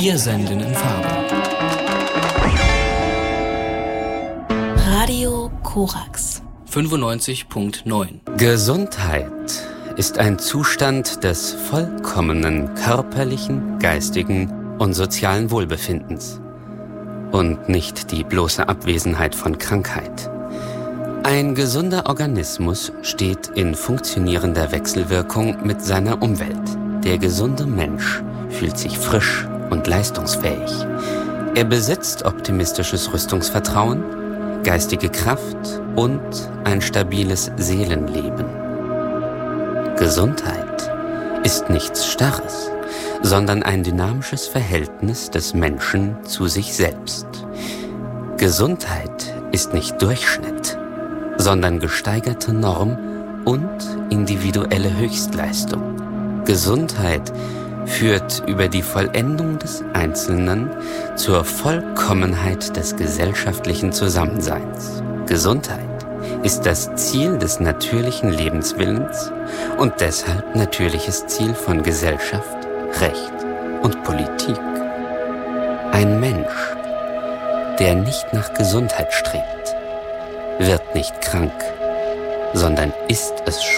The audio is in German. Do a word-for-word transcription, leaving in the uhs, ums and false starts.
Wir senden in Farbe. Radio Korax fünfundneunzig Komma neun. Gesundheit ist ein Zustand des vollkommenen körperlichen, geistigen und sozialen Wohlbefindens und nicht die bloße Abwesenheit von Krankheit. Ein gesunder Organismus steht in funktionierender Wechselwirkung mit seiner Umwelt. Der gesunde Mensch fühlt sich frisch und leistungsfähig. Er besitzt optimistisches Rüstungsvertrauen, geistige Kraft und ein stabiles Seelenleben. Gesundheit ist nichts Starres, sondern ein dynamisches Verhältnis des Menschen zu sich selbst. Gesundheit ist nicht Durchschnitt, sondern gesteigerte Norm und individuelle Höchstleistung. Gesundheit führt über die Vollendung des Einzelnen zur Vollkommenheit des gesellschaftlichen Zusammenseins. Gesundheit ist das Ziel des natürlichen Lebenswillens und deshalb natürliches Ziel von Gesellschaft, Recht und Politik. Ein Mensch, der nicht nach Gesundheit strebt, wird nicht krank, sondern ist es schon.